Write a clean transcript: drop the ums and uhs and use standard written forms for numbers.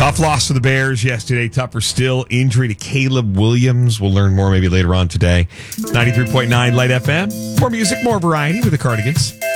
Tough loss for the Bears yesterday. Tougher still, injury to Caleb Williams. We'll learn more maybe later on today. 93.9 Light FM. More music, more variety with the Cardigans.